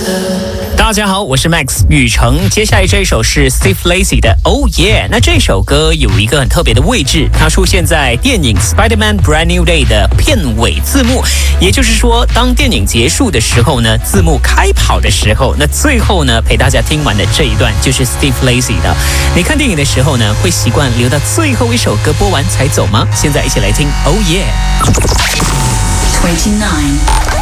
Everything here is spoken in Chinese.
大家好，我是 Max 雨成。接下来这一首是 Steve Lacy 的 Oh Yeah。那这首歌有一个很特别的位置，它出现在电影 Spider-Man Brand New Day 的片尾字幕。也就是说，当电影结束的时候呢，字幕开跑的时候，那最后呢陪大家听完的这一段就是 Steve Lacy 的。你看电影的时候呢，会习惯留到最后一首歌播完才走吗？现在一起来听 Oh Yeah。 29